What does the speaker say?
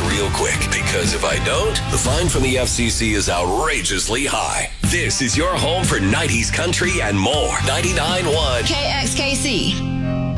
real quick, because if I don't, the fine from the FCC is outrageously high. This is your home for 90s country and more. 99.1 KXKC.